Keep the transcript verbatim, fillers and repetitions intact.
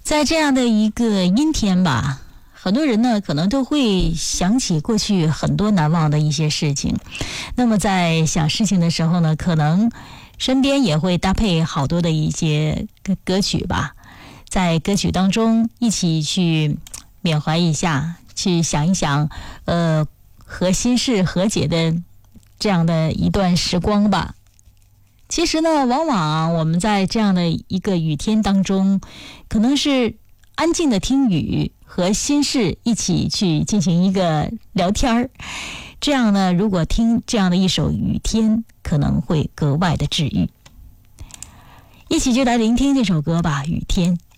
在这样的一个阴天吧，很多人呢可能都会想起过去很多难忘的一些事情。那么在想事情的时候呢，可能身边也会搭配好多的一些歌曲吧，在歌曲当中一起去缅怀一下，去想一想呃和心事和解的这样的一段时光吧。其实呢，往往我们在这样的一个雨天当中，可能是安静的听雨，和心事一起去进行一个聊天儿。这样呢，如果听这样的一首雨天，可能会格外的治愈。一起就来聆听这首歌吧，雨天。